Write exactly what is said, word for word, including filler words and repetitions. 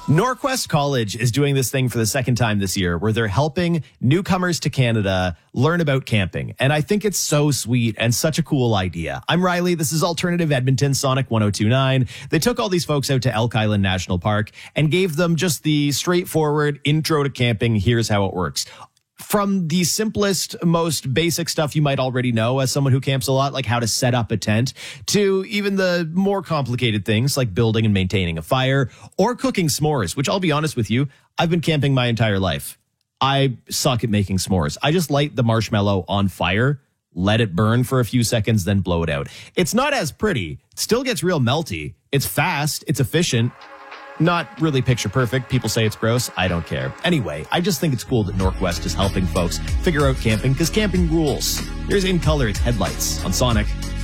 Norquest College is doing this thing for the second time this year where they're helping newcomers to Canada learn about camping. And I think it's so sweet and such a cool idea. I'm Riley. This is Alternative Edmonton, Sonic one oh two point nine. They took all these folks out to Elk Island National Park and gave them just the straightforward intro to camping. Here's how it works. From the simplest, most basic stuff you might already know as someone who camps a lot, like how to set up a tent, to even the more complicated things like building and maintaining a fire or cooking s'mores, which I'll be honest with you, I've been camping my entire life. I suck at making s'mores. I just light the marshmallow on fire, let it burn for a few seconds, then blow it out. It's not as pretty. It still gets real melty. It's fast. It's efficient. Not really picture perfect. People say it's gross. I don't care. Anyway, I just think it's cool that Norquest is helping folks figure out camping because camping rules. Here's In Color, it's Headlights on Sonic.